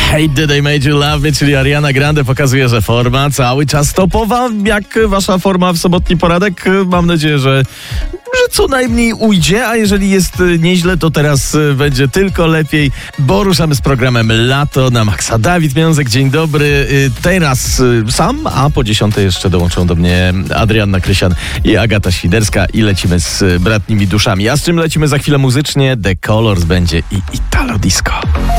Hate That I Made You Love Me, czyli Ariana Grande pokazuje, że forma cały czas topowa. Jak wasza forma w sobotni poranek? Mam nadzieję, że co najmniej ujdzie, a jeżeli jest nieźle, to teraz będzie tylko lepiej, bo ruszamy z programem Lato na Maxa. Dawid Miązek, dzień dobry. Teraz sam, a po 10 jeszcze dołączą do mnie Adrianna Krysian i Agata Świderska i lecimy z bratnimi duszami. A z czym lecimy za chwilę muzycznie? The Colors będzie i Italo Disco.